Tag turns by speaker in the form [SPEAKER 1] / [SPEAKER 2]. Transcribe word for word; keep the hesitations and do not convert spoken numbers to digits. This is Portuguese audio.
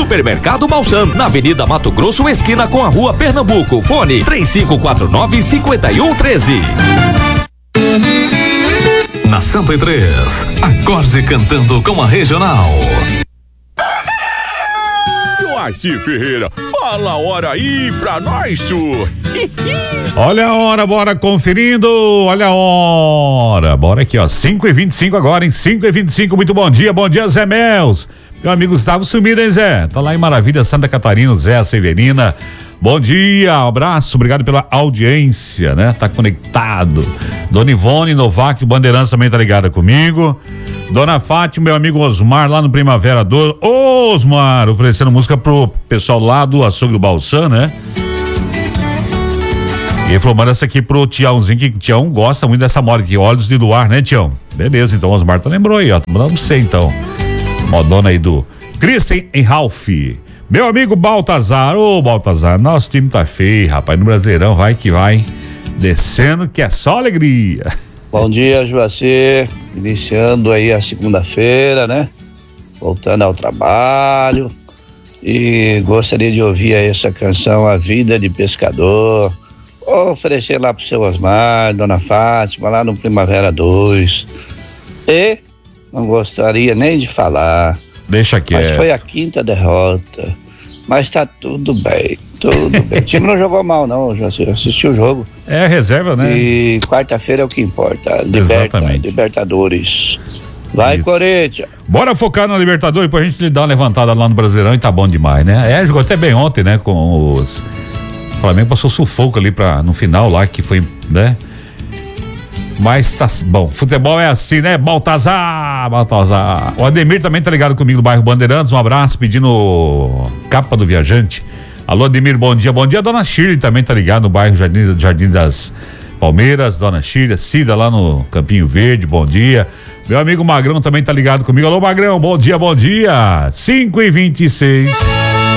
[SPEAKER 1] Supermercado Balsam, na Avenida Mato Grosso, esquina com a Rua Pernambuco. Fone três cinco quatro nove, cinco um um três.
[SPEAKER 2] Na Santa e três, acorde cantando com a regional.
[SPEAKER 3] Joaci Ferreira, fala a hora aí pra nós, senhor.
[SPEAKER 4] Olha a hora, bora conferindo, olha a hora, bora aqui ó, cinco e vinte e cinco agora, em cinco e vinte e cinco, muito bom dia, bom dia Zé Mels, meu amigo Gustavo sumido, hein Zé, tá lá em Maravilha, Santa Catarina, Zé Severina, bom dia, abraço, obrigado pela audiência, né, tá conectado, Dona Ivone Novak Bandeirantes também tá ligada comigo, Dona Fátima, meu amigo Osmar lá no Primavera dois, ô Osmar, oferecendo música pro pessoal lá do Açougue do Balsam, né? E ele falou, manda essa aqui pro Tiãozinho, que o Tião gosta muito dessa moda aqui, Olhos de Luar, né, Tião? Beleza, então o Osmar tá lembrou aí, ó, mandando você então. Modona aí do Christian e Ralph. Meu amigo Baltazar, ô Baltazar, nosso time tá feio, rapaz, no Brasileirão vai que vai, descendo que é só alegria.
[SPEAKER 5] Bom dia, Joacir, iniciando aí a segunda-feira, né? Voltando ao trabalho e gostaria de ouvir aí essa canção A Vida de Pescador. Vou oferecer lá pro seu Osmar, Dona Fátima, lá no Primavera dois. E não gostaria nem de falar.
[SPEAKER 4] Deixa quieto.
[SPEAKER 5] Mas foi a quinta derrota. Mas tá tudo bem, tudo bem. O time não jogou mal não, Joacir, assistiu o jogo.
[SPEAKER 4] É reserva, né?
[SPEAKER 5] E quarta-feira é o que importa. Liberta, Libertadores. Vai, isso. Corinthians.
[SPEAKER 4] Bora focar na Libertadores, depois a gente dá uma levantada lá no Brasileirão e tá bom demais, né? É, jogou até bem ontem, né? Com os... O Flamengo passou sufoco ali pra, no final lá, que foi, né? Mas tá bom, futebol é assim, né? Baltazar, Baltazar. O Ademir também tá ligado comigo no bairro Bandeirantes, um abraço, pedindo capa do viajante. Alô, Ademir, bom dia, bom dia. Dona Shirley também tá ligado no bairro Jardim, Jardim das Palmeiras, Dona Shirley, Cida lá no Campinho Verde, bom dia. Meu amigo Magrão também tá ligado comigo. Alô, Magrão, bom dia, bom dia. cinco e vinte e seis.